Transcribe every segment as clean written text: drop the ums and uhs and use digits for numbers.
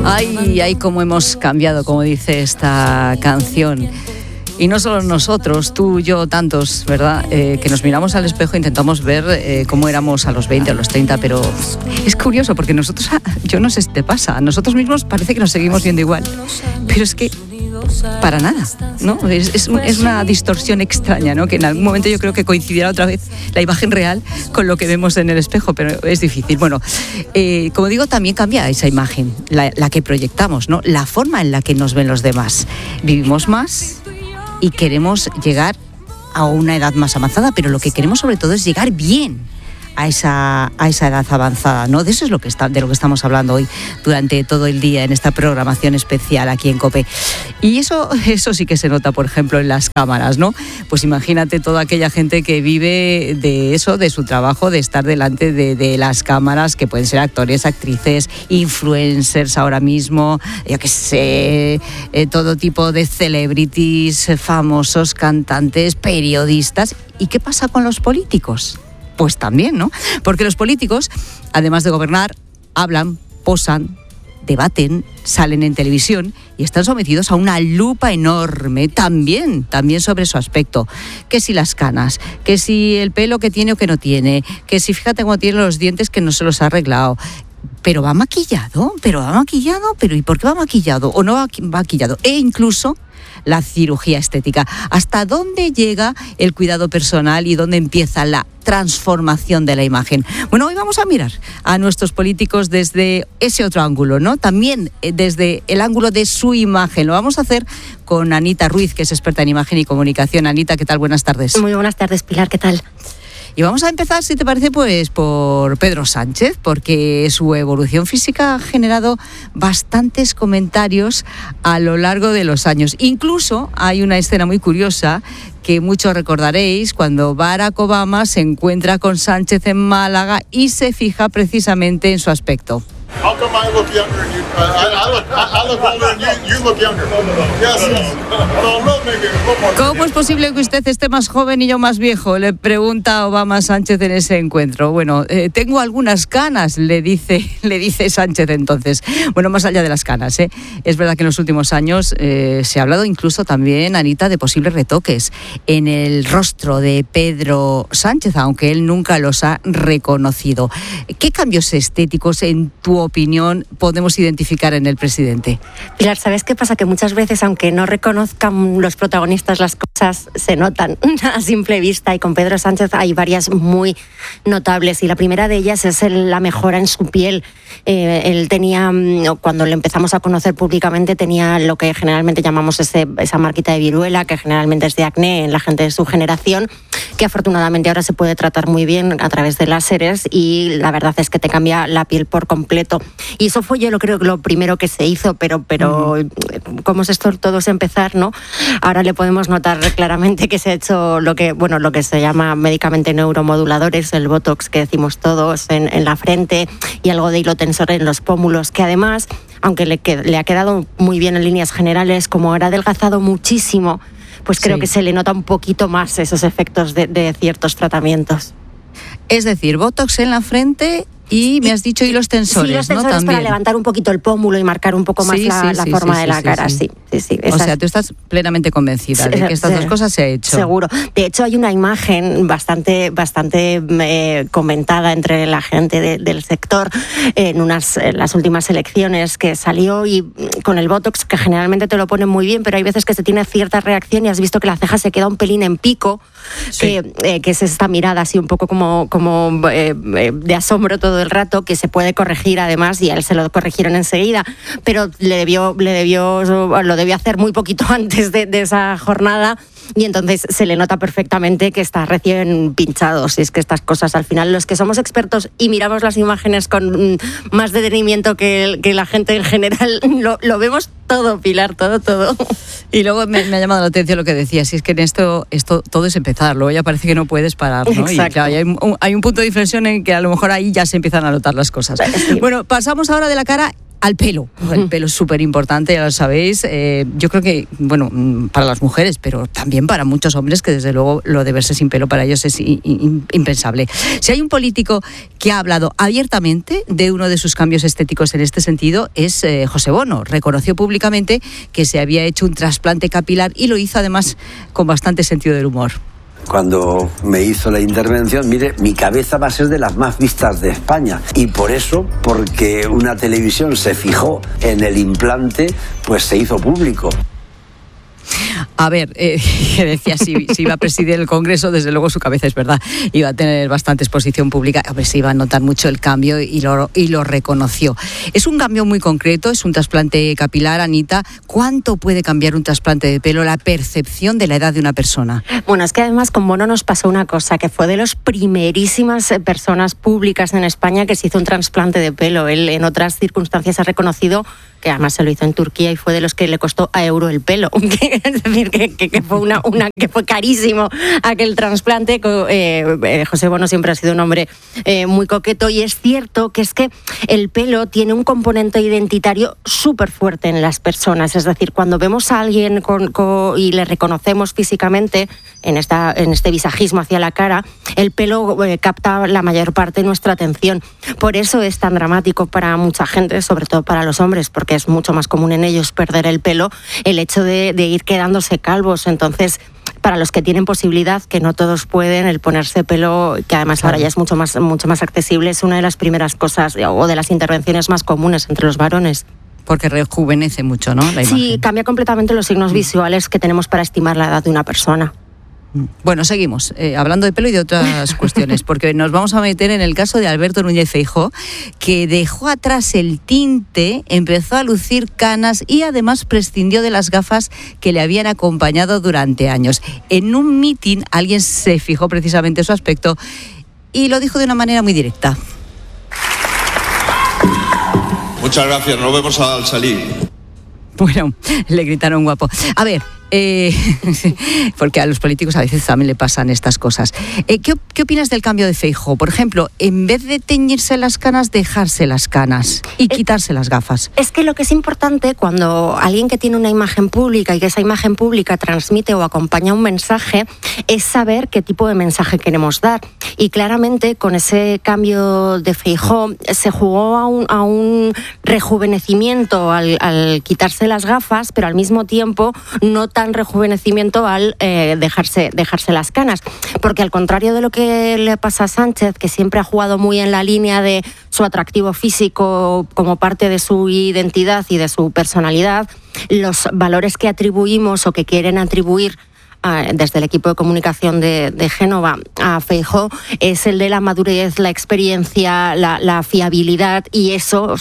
Ay, cómo hemos cambiado, como dice esta canción. Y no solo nosotros, tú, yo, tantos, ¿verdad? Que nos miramos al espejo e intentamos ver cómo éramos a los 20, a los 30, pero es curioso porque nosotros, yo no sé si te pasa, a nosotros mismos parece que nos seguimos viendo igual, pero es que para nada, ¿no? Es una distorsión extraña, ¿no? Que en algún momento yo creo que coincidirá otra vez la imagen real con lo que vemos en el espejo, pero es difícil. Bueno, como digo, también cambia esa imagen, la que proyectamos, ¿no? La forma en la que nos ven los demás. Vivimos más y queremos llegar a una edad más avanzada, pero lo que queremos sobre todo es llegar bien a esa edad avanzada, ¿no? De eso es de lo que estamos hablando hoy durante todo el día en esta programación especial aquí en COPE. Y eso sí que se nota, por ejemplo, en las cámaras, ¿no? Pues imagínate toda aquella gente que vive de eso, de su trabajo, de estar delante de las cámaras, que pueden ser actores, actrices, influencers ahora mismo, yo qué sé, todo tipo de celebrities, famosos, cantantes, periodistas. ¿Y qué pasa con los políticos? Pues también, ¿no? Porque los políticos, además de gobernar, hablan, posan, debaten, salen en televisión y están sometidos a una lupa enorme también sobre su aspecto. Que si las canas, que si el pelo que tiene o que no tiene, que si fíjate cómo tiene los dientes que no se los ha arreglado. Pero va maquillado, pero ¿y por qué va maquillado o no va maquillado? E incluso la cirugía estética. ¿Hasta dónde llega el cuidado personal y dónde empieza la transformación de la imagen? Bueno, hoy vamos a mirar a nuestros políticos desde ese otro ángulo, ¿no? También desde el ángulo de su imagen. Lo vamos a hacer con Anita Ruiz, que es experta en imagen y comunicación. Anita, ¿qué tal? Buenas tardes. Muy buenas tardes, Pilar, ¿qué tal? Y vamos a empezar, si te parece, pues por Pedro Sánchez, porque su evolución física ha generado bastantes comentarios a lo largo de los años. Incluso hay una escena muy curiosa que muchos recordaréis cuando Barack Obama se encuentra con Sánchez en Málaga y se fija precisamente en su aspecto. How come I look younger and I look older and you look younger? Yes. ¿Cómo es posible que usted esté más joven y yo más viejo? Le pregunta Obama a Sánchez en ese encuentro. Bueno, tengo algunas canas, le dice Sánchez entonces. Bueno, más allá de las canas, es verdad que en los últimos años se ha hablado incluso también, Anita, de posibles retoques en el rostro de Pedro Sánchez, aunque él nunca los ha reconocido. ¿Qué cambios estéticos, en tu opinión, podemos identificar en el presidente? Pilar, ¿sabes qué pasa? Que muchas veces, aunque no reconozcan los protagonistas las cosas, se notan a simple vista, y con Pedro Sánchez hay varias muy notables, y la primera de ellas es la mejora en su piel. Él tenía, cuando le empezamos a conocer públicamente, tenía lo que generalmente llamamos esa marquita de viruela, que generalmente es de acné en la gente de su generación, que afortunadamente ahora se puede tratar muy bien a través de láseres, y la verdad es que te cambia la piel por completo. Y eso fue, yo creo que lo primero que se hizo, pero como es esto todo es empezar, ¿no? Ahora le podemos notar claramente que se ha hecho lo que se llama médicamente neuromoduladores, el Botox que decimos todos en la frente, y algo de hilo tensor en los pómulos, que además, aunque le ha quedado muy bien en líneas generales, como ahora ha adelgazado muchísimo, pues creo que se le nota un poquito más esos efectos de ciertos tratamientos. Es decir, Botox en la frente y me has dicho hilos tensores, sí, los tensores, ¿no? También. Para levantar un poquito el pómulo y marcar un poco más la forma de la cara, sí. O sea, tú estás plenamente convencida de que estas dos cosas se han hecho. Seguro. De hecho, hay una imagen bastante comentada entre la gente del sector en las últimas elecciones, que salió y con el Botox, que generalmente te lo ponen muy bien, pero hay veces que se tiene cierta reacción y has visto que la ceja se queda un pelín en pico, que es esta mirada así un poco como de asombro todo el rato, que se puede corregir además, y a él se lo corrigieron enseguida, pero lo debió hacer muy poquito antes de esa jornada, y entonces se le nota perfectamente que está recién pinchado. Si es que estas cosas, al final, los que somos expertos y miramos las imágenes con más detenimiento que la gente en general, lo vemos todo, Pilar, todo. Y luego me ha llamado la atención lo que decías, y es que en esto todo es empezar, luego ya parece que no puedes parar, ¿no? Exacto. Y claro, hay un punto de inflexión en que a lo mejor ahí ya se empiezan a notar las cosas. Sí. Bueno, pasamos ahora de la cara al pelo. El pelo es súper importante, ya lo sabéis. Yo creo que, bueno, para las mujeres, pero también para muchos hombres, que desde luego lo de verse sin pelo para ellos es impensable. Si hay un político que ha hablado abiertamente de uno de sus cambios estéticos en este sentido, es José Bono. Reconoció públicamente que se había hecho un trasplante capilar y lo hizo además con bastante sentido del humor. Cuando me hizo la intervención, mire, mi cabeza va a ser de las más vistas de España. Y por eso, porque una televisión se fijó en el implante, pues se hizo público. A ver, que decía, si iba a presidir el Congreso, desde luego su cabeza, es verdad, iba a tener bastante exposición pública, a ver si iba a notar mucho el cambio y lo reconoció. Es un cambio muy concreto, es un trasplante capilar, Anita. ¿Cuánto puede cambiar un trasplante de pelo la percepción de la edad de una persona? Bueno, es que además con Bono nos pasó una cosa, que fue de las primerísimas personas públicas en España que se hizo un trasplante de pelo. Él en otras circunstancias ha reconocido que además se lo hizo en Turquía y fue de los que le costó a euro el pelo. Es decir, que fue que fue carísimo aquel trasplante. José Bono siempre ha sido un hombre muy coqueto, y es cierto que es que el pelo tiene un componente identitario súper fuerte en las personas. Es decir, cuando vemos a alguien y le reconocemos físicamente en este visajismo hacia la cara, el pelo capta la mayor parte de nuestra atención. Por eso es tan dramático para mucha gente, sobre todo para los hombres, porque es mucho más común en ellos perder el pelo, el hecho de ir quedándose calvos. Entonces, para los que tienen posibilidad, que no todos pueden, el ponerse pelo, que además claro, ahora ya es mucho más accesible, es una de las primeras cosas o de las intervenciones más comunes entre los varones. Porque rejuvenece mucho, ¿no? La imagen. Sí, cambia completamente los signos visuales que tenemos para estimar la edad de una persona. Bueno, seguimos hablando de pelo y de otras cuestiones, porque nos vamos a meter en el caso de Alberto Núñez Feijóo, que dejó atrás el tinte, empezó a lucir canas y además prescindió de las gafas que le habían acompañado durante años. En un mitin alguien se fijó precisamente en su aspecto y lo dijo de una manera muy directa. Muchas gracias, nos vemos al salir. Bueno, le gritaron guapo. A ver, porque a los políticos a veces también le pasan estas cosas. ¿Qué opinas del cambio de Feijóo? Por ejemplo, en vez de teñirse las canas, dejarse las canas y quitarse las gafas. Es que lo que es importante cuando alguien que tiene una imagen pública y que esa imagen pública transmite o acompaña un mensaje, es saber qué tipo de mensaje queremos dar. Y claramente con ese cambio de Feijóo se jugó a un rejuvenecimiento al quitarse las gafas, pero al mismo tiempo no tan rejuvenecimiento al dejarse las canas, porque al contrario de lo que le pasa a Sánchez, que siempre ha jugado muy en la línea de su atractivo físico como parte de su identidad y de su personalidad, los valores que atribuimos o que quieren atribuir desde el equipo de comunicación de Génova a Feijóo es el de la madurez, la experiencia, la fiabilidad, y eso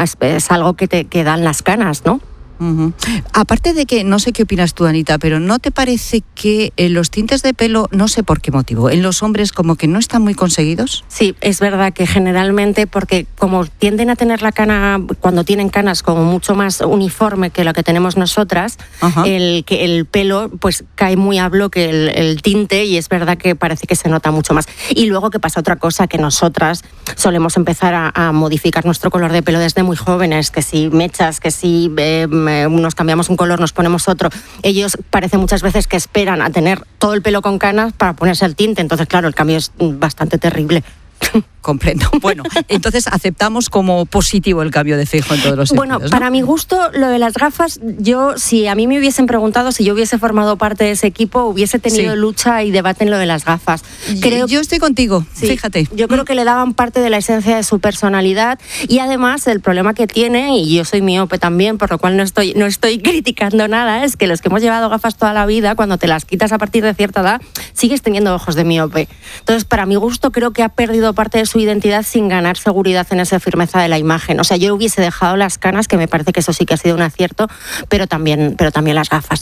es algo que dan las canas, ¿no? Uh-huh. Aparte de que, no sé qué opinas tú, Anita, pero ¿no te parece que los tintes de pelo, no sé por qué motivo, en los hombres como que no están muy conseguidos? Sí, es verdad que generalmente, porque como tienden a tener la cana, cuando tienen canas, como mucho más uniforme que la que tenemos nosotras, uh-huh, el pelo pues cae muy a bloque el tinte, y es verdad que parece que se nota mucho más. Y luego que pasa otra cosa, que nosotras solemos empezar a modificar nuestro color de pelo desde muy jóvenes, que si mechas, que si nos cambiamos un color, nos ponemos otro. Ellos parece muchas veces que esperan a tener todo el pelo con canas para ponerse el tinte, entonces claro, el cambio es bastante terrible. Comprendo. Bueno, entonces aceptamos como positivo el cambio de Feijóo en todos los sentidos, Bueno, para mi gusto, lo de las gafas, si a mí me hubiesen preguntado si yo hubiese formado parte de ese equipo, hubiese tenido lucha y debate en lo de las gafas. Yo estoy contigo, fíjate. Yo creo que le daban parte de la esencia de su personalidad, y además el problema que tiene, y yo soy miope también, por lo cual no estoy criticando nada, es que los que hemos llevado gafas toda la vida, cuando te las quitas a partir de cierta edad, sigues teniendo ojos de miope. Entonces, para mi gusto, creo que ha perdido parte de su identidad sin ganar seguridad en esa firmeza de la imagen. O sea, yo hubiese dejado las canas, que me parece que eso sí que ha sido un acierto, pero también las gafas.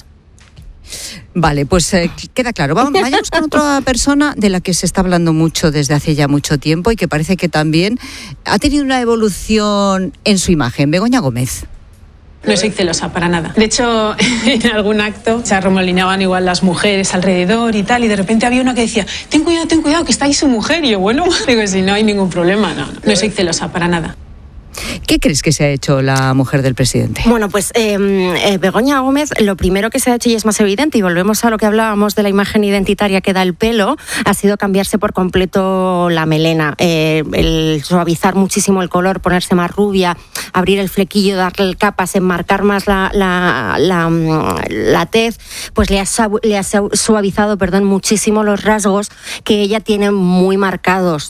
Vale, pues queda claro. Vayamos con otra persona de la que se está hablando mucho desde hace ya mucho tiempo y que parece que también ha tenido una evolución en su imagen. Begoña Gómez. No soy celosa para nada. De hecho, en algún acto se arremolinaban igual las mujeres alrededor y tal, y de repente había una que decía, ten cuidado, que está ahí su mujer. Y yo, bueno, digo, si no hay ningún problema, no soy celosa para nada. ¿Qué crees que se ha hecho la mujer del presidente? Bueno, pues Begoña Gómez, lo primero que se ha hecho, y es más evidente, y volvemos a lo que hablábamos de la imagen identitaria que da el pelo, ha sido cambiarse por completo la melena, el suavizar muchísimo el color, ponerse más rubia, abrir el flequillo, darle capas, enmarcar más la tez, pues le ha suavizado muchísimo los rasgos que ella tiene muy marcados,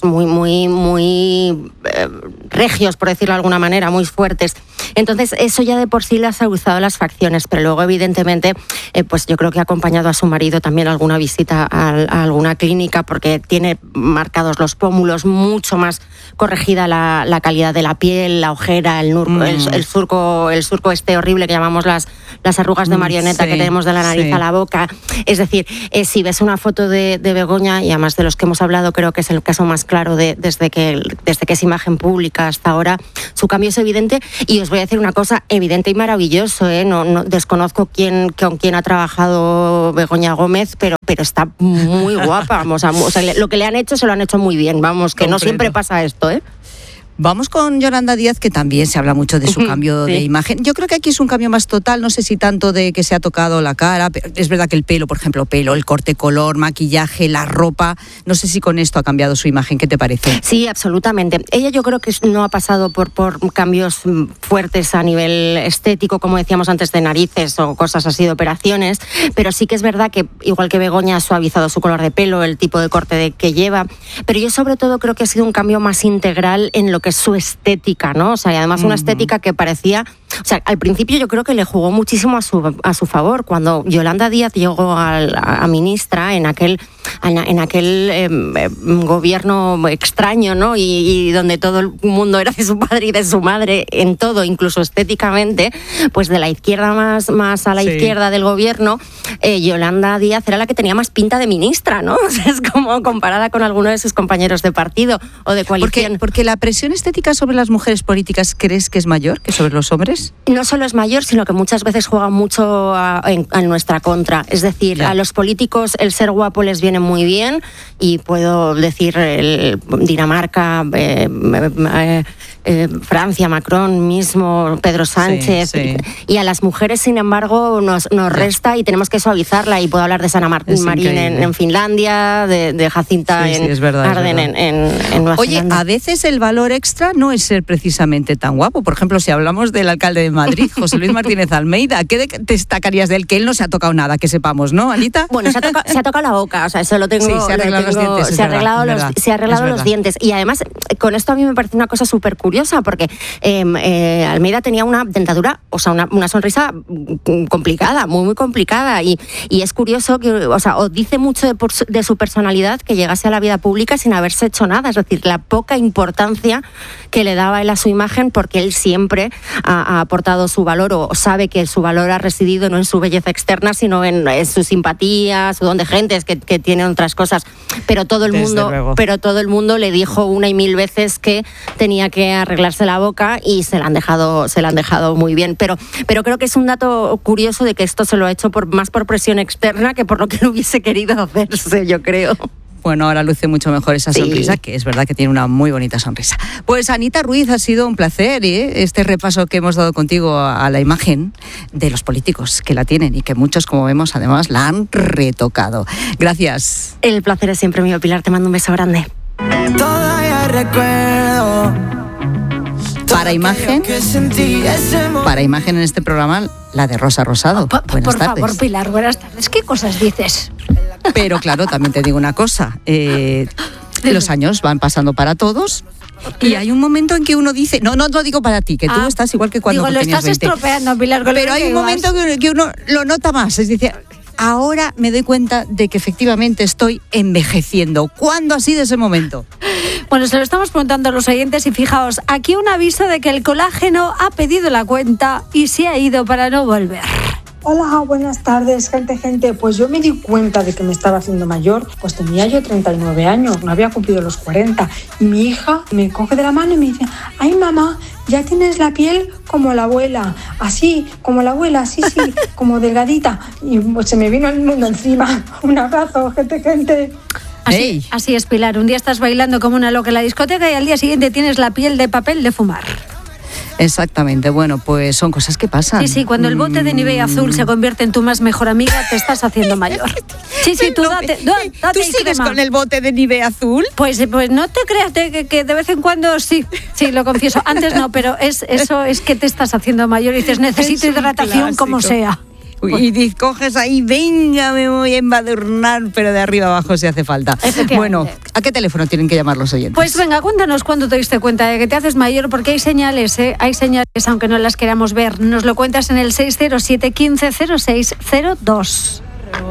muy regios, por decirlo de alguna manera, muy fuertes. Entonces, eso ya de por sí le ha suavizado las facciones, pero luego, evidentemente, pues yo creo que ha acompañado a su marido también a alguna visita a alguna clínica, porque tiene marcados los pómulos, mucho más corregida la calidad de la piel, la ojera, el surco este horrible que llamamos las arrugas de marioneta que tenemos de la nariz a la boca. Es decir, si ves una foto de Begoña, y además de los que hemos hablado, creo que es el caso más claro desde que es imagen pública hasta ahora, su cambio es evidente. Y os voy a decir una cosa, evidente y maravilloso, no desconozco con quién ha trabajado Begoña Gómez, pero está muy guapa, vamos, o sea, lo que le han hecho se lo han hecho muy bien, vamos, que no siempre pasa esto, Vamos con Yolanda Díaz, que también se habla mucho de su cambio de imagen. Yo creo que aquí es un cambio más total, no sé si tanto de que se ha tocado la cara, pero es verdad que el pelo, por ejemplo, el corte, color, maquillaje, la ropa, no sé si con esto ha cambiado su imagen, ¿qué te parece? Sí, absolutamente. Ella yo creo que no ha pasado por cambios fuertes a nivel estético, como decíamos antes, de narices o cosas así, de operaciones, pero sí que es verdad que, igual que Begoña, ha suavizado su color de pelo, el tipo de corte que lleva, pero yo sobre todo creo que ha sido un cambio más integral en lo que es su estética, ¿no? O sea, y además una estética que parecía, o sea, al principio yo creo que le jugó muchísimo a su favor. Cuando Yolanda Díaz llegó a ministra en aquel gobierno extraño, ¿no? Y donde todo el mundo era de su padre y de su madre en todo, incluso estéticamente, pues de la izquierda más a la izquierda del gobierno, Yolanda Díaz era la que tenía más pinta de ministra, ¿no? O sea, es como comparada con alguno de sus compañeros de partido o de coalición. Porque la presión estética sobre las mujeres políticas, ¿crees que es mayor que sobre los hombres? No solo es mayor, sino que muchas veces juega mucho en nuestra contra. Es decir, a los políticos el ser guapo les viene muy bien, y puedo decir Dinamarca, Francia, Macron mismo, Pedro Sánchez, y a las mujeres, sin embargo, nos resta y tenemos que suavizarla. Y puedo hablar de Sanna Marin en Finlandia, de Jacinta Ardern en Nueva Zelanda. Oye, a veces el valor extra no es ser precisamente tan guapo. Por ejemplo, si hablamos del alcalde de Madrid, José Luis Martínez Almeida, ¿qué destacarías de él? Que él no se ha tocado nada, que sepamos, ¿no, Anita? Bueno, se ha tocado la boca, o sea, eso lo tengo. Sí, se ha arreglado los dientes. Se ha arreglado los dientes. Y además, con esto a mí me parece una cosa súper curiosa, porque Almeida tenía una dentadura, o sea, una sonrisa complicada, muy, muy complicada. Y es curioso que, o sea, os dice mucho de su personalidad que llegase a la vida pública sin haberse hecho nada. Es decir, la poca importancia que le daba él a su imagen, porque él siempre ha aportado su valor, o sabe que su valor ha residido no en su belleza externa, sino en su simpatía, su don de gentes, que tienen otras cosas. Pero todo el mundo le dijo una y mil veces que tenía que arreglarse la boca, y se la han dejado muy bien. Pero creo que es un dato curioso de que esto se lo ha hecho más por presión externa que por lo que él hubiese querido hacerse, yo creo. Bueno, ahora luce mucho mejor esa sonrisa, que es verdad que tiene una muy bonita sonrisa. Pues Anita Ruiz, ha sido un placer este repaso que hemos dado contigo a la imagen de los políticos que la tienen, y que muchos, como vemos, además la han retocado. Gracias. El placer es siempre mío, Pilar, te mando un beso grande. Todavía recuerdo. Para imagen en este programa, la de Rosa Rosado. Buenas tardes. Por favor, Pilar, buenas tardes. ¿Qué cosas dices? Pero claro, también te digo una cosa. Los años van pasando para todos, y hay un momento en que uno dice, no lo digo para ti, que tú estás igual que cuando tú tenías 20. Lo estás estropeando, Pilar. Pero hay un momento que uno lo nota más, es decir, ahora me doy cuenta de que efectivamente estoy envejeciendo. ¿Cuándo ha sido ese momento? Bueno, se lo estamos preguntando a los oyentes, y fijaos, aquí un aviso de que el colágeno ha pedido la cuenta y se ha ido para no volver. Hola, buenas tardes, gente. Pues yo me di cuenta de que me estaba haciendo mayor, pues tenía yo 39 años, no había cumplido los 40. Y mi hija me coge de la mano y me dice, ay mamá, ya tienes la piel como la abuela, así, como la abuela, sí, como delgadita. Y pues se me vino el mundo encima. Un abrazo, gente. Así es, Pilar. Un día estás bailando como una loca en la discoteca y al día siguiente tienes la piel de papel de fumar. Exactamente, bueno, pues son cosas que pasan. Sí, cuando el bote de Nivea azul se convierte en tu más mejor amiga, te estás haciendo mayor. Sí, tú date ¿Tú sigues con el bote de Nivea azul? Pues no te creas que de vez en cuando sí, lo confieso. Antes no, pero eso es que te estás haciendo mayor y dices, necesito hidratación como sea. Y coges ahí, venga, me voy a embadurnar, pero de arriba abajo si hace falta. Bueno, ¿a qué teléfono tienen que llamar los oyentes? Pues venga, cuéntanos cuándo te diste cuenta de que te haces mayor, porque hay señales, aunque no las queramos ver. Nos lo cuentas en el 607 15 06 02.